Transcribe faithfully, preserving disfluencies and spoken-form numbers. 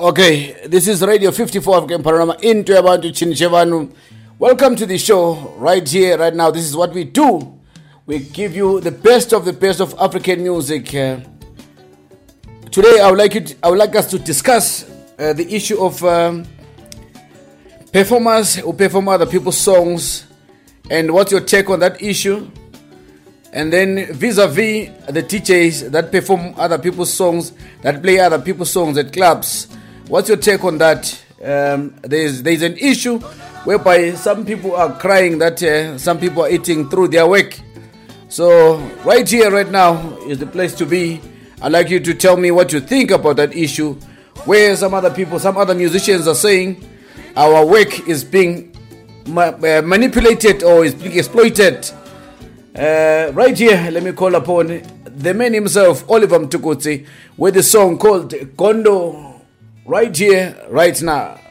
Okay, this is Radio fifty-four African Panorama into Abantu Chinchevanu. Welcome to the show right here, right now. This is what we do. We give you the best of the best of African music. Uh, today, I would like you to, I would like us to discuss uh, the issue of um, performers who perform other people's songs, and what's your take on that issue? And then vis-a-vis the D Js that perform other people's songs, that play other people's songs at clubs. What's your take on that? Um, there's there's an issue whereby some people are crying that uh, some people are eating through their work. So right here, right now is the place to be. I'd like you to tell me what you think about that issue, where some other people, some other musicians are saying our work is being ma- uh, manipulated or is being exploited. Uh, right here, let me call upon the man himself, Oliver Mtukudzi, with a song called Gondo. Right here, right now.